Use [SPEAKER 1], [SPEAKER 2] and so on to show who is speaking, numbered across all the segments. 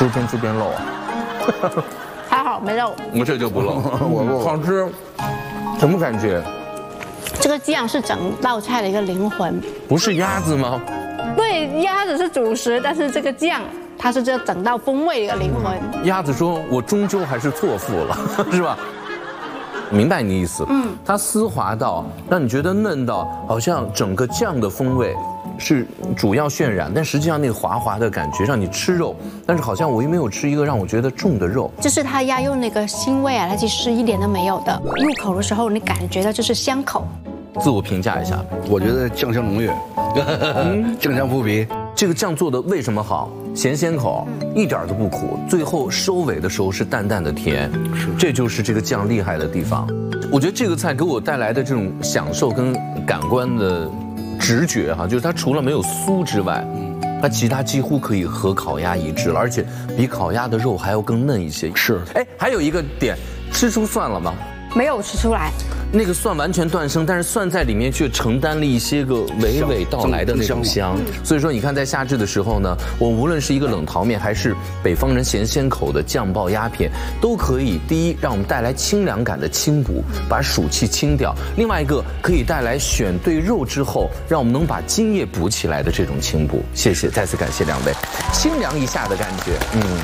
[SPEAKER 1] 猪边漏啊。
[SPEAKER 2] 还好没漏。
[SPEAKER 1] 我这就不漏，我不好吃。什么感觉？
[SPEAKER 2] 这个酱是整道菜的一个灵魂。
[SPEAKER 1] 不是鸭子吗？
[SPEAKER 2] 对，鸭子是主食，但是这个酱它是这整道风味的一个灵魂。
[SPEAKER 1] 鸭子说：“我终究还是错付了，是吧？”明白你的意思。它丝滑到让你觉得嫩到，好像整个酱的风味是主要渲染，但实际上那个滑滑的感觉让你吃肉，但是好像我又没有吃一个让我觉得重的肉。
[SPEAKER 2] 就是它鸭肉那个腥味啊，它其实是一点都没有的。入口的时候，你感觉到就是香口。
[SPEAKER 1] 自我评价一下，
[SPEAKER 3] 我觉得酱香浓郁，酱香扑鼻。
[SPEAKER 1] 这个酱做的为什么好？咸口，一点都不苦，最后收尾的时候是淡淡的甜，这就是这个酱厉害的地方。我觉得这个菜给我带来的这种享受跟感官的直觉哈，就是它除了没有酥之外，它其他几乎可以和烤鸭一致了，而且比烤鸭的肉还要更嫩一些。
[SPEAKER 3] 是，
[SPEAKER 1] 哎，还有一个点，吃出蒜了吗？
[SPEAKER 2] 没有吃出来。
[SPEAKER 1] 那个蒜完全断生，但是蒜在里面却承担了一些个娓娓道来的那种香。所以说，你看在夏至的时候呢，我无论是一个冷淘面，还是北方人咸口的酱爆鸭片，都可以第一让我们带来清凉感的清补，把暑气清掉；另外一个可以带来选对肉之后，让我们能把津液补起来的这种清补。谢谢，再次感谢两位，清凉一下的感觉。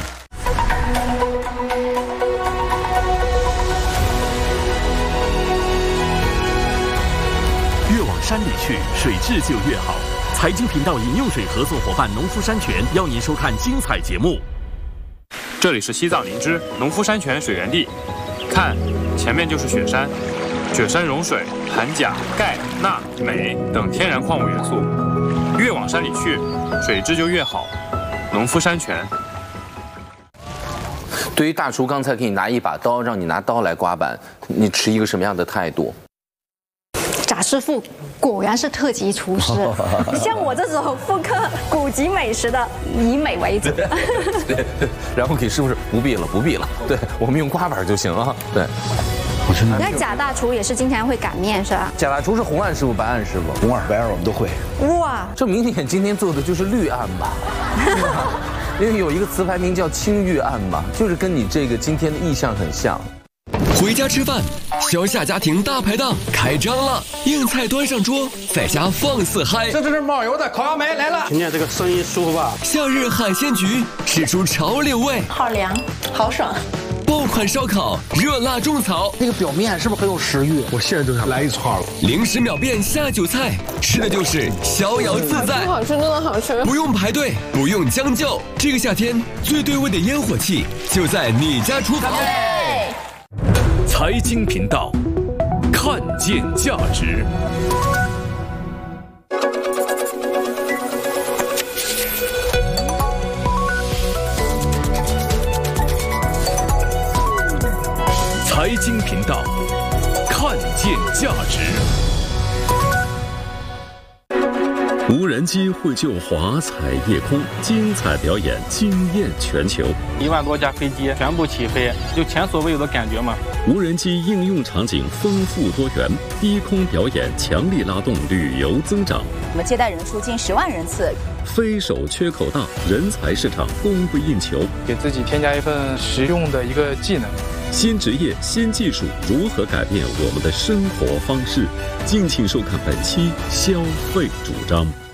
[SPEAKER 4] 山里去，水质就越好。财经频道饮用水合作伙伴农夫山泉邀您收看精彩节目。
[SPEAKER 5] 这里是西藏林芝农夫山泉水源地，看，前面就是雪山，雪山融水，含钾、钙、钠、镁等天然矿物元素。越往山里去，水质就越好。农夫山泉。
[SPEAKER 1] 对于大厨刚才给你拿一把刀，让你拿刀来刮板，你持一个什么样的态度？
[SPEAKER 2] 贾师傅果然是特级厨师，像我这种复刻古籍美食的，以美为主。
[SPEAKER 1] 对，然后给师傅说不必了，对我们用刮板就行啊。对，
[SPEAKER 3] 我真的。
[SPEAKER 2] 那贾大厨也是经常会擀面是吧？
[SPEAKER 1] 贾大厨是红案师傅、白案师傅，
[SPEAKER 3] 红案、白案我们都会。
[SPEAKER 2] 哇，
[SPEAKER 1] 这明显今天做的就是绿案吧？因为有一个词牌名叫青玉案嘛，就是跟你这个今天的意象很像。
[SPEAKER 6] 回家吃饭，小夏家庭大排档开张了，硬菜端上桌，在家放肆嗨。
[SPEAKER 7] 这是冒油的烤鸭梅来了，听见这个声音舒服吧？
[SPEAKER 6] 夏日海鲜局吃出潮流味，
[SPEAKER 8] 好凉，好爽。
[SPEAKER 6] 爆款烧烤，热辣种草，
[SPEAKER 7] 那个表面是不是很有食欲？我现在就想来一串了。
[SPEAKER 6] 零食秒变下酒菜，吃的就是逍遥自在。
[SPEAKER 8] 好吃，真的好吃。
[SPEAKER 6] 不用排队，不用将就，这个夏天最对味的烟火气就在你家厨房。
[SPEAKER 4] 财经频道，看见价值。财经频道，看见价值。
[SPEAKER 9] 无人机绘就华彩夜空，精彩表演惊艳全球。
[SPEAKER 10] 1万多架飞机全部起飞，就前所未有的感觉嘛。
[SPEAKER 9] 无人机应用场景丰富多元，低空表演强力拉动旅游增长。
[SPEAKER 8] 我们接待人数近10万人次。
[SPEAKER 9] 非手缺口大，人才市场供不应求。
[SPEAKER 11] 给自己添加一份实用的一个技能。
[SPEAKER 9] 新职业、新技术如何改变我们的生活方式？敬请收看本期消费主张。